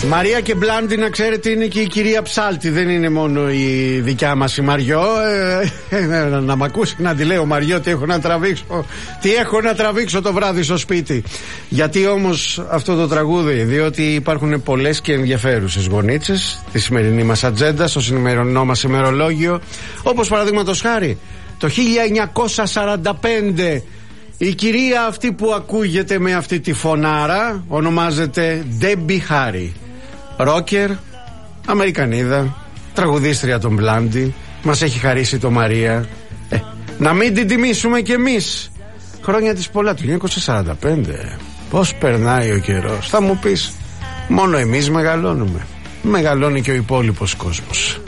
Μαρία και Μπλάντι, να ξέρετε, είναι και η κυρία Ψάλτη. Δεν είναι μόνο η δικιά μας η Μαριό. Να μ' ακούσει να τη λέω, Μαριό, τι έχω να τραβήξω το βράδυ στο σπίτι. Γιατί όμως αυτό το τραγούδι? Διότι υπάρχουν πολλές και ενδιαφέρουσες γονίτσες στη σημερινή μας ατζέντα, στο σημερινό μας ημερολόγιο. Όπως παραδείγματος χάρη, το 1945 η κυρία αυτή που ακούγεται με αυτή τη φωνάρα ονομάζεται Debbie Harry. Ρόκερ, Αμερικανίδα, τραγουδίστρια των Μπλάντι. Μας έχει χαρίσει το Μαρία. Να μην την τιμήσουμε κι εμείς. Χρόνια της πολλά, του 1945. Πώς περνάει ο καιρός. Θα μου πεις, μόνο εμείς μεγαλώνουμε. Μεγαλώνει και ο υπόλοιπος κόσμος.